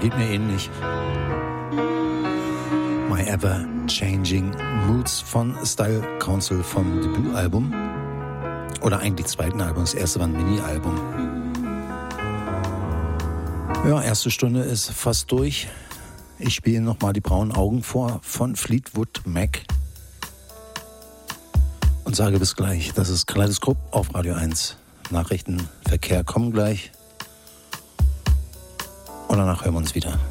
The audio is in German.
geht mir ähnlich. My Ever Changing Moods von Style Council vom Debütalbum. Oder eigentlich zweiten Album, das erste war ein Mini-Album. Ja, erste Stunde ist fast durch. Ich spiele nochmal die braunen Augen vor von Fleetwood Mac. Und sage bis gleich. Das ist Kaleidoskop auf Radio 1. Nachrichten, Verkehr kommen gleich. Und danach hören wir uns wieder.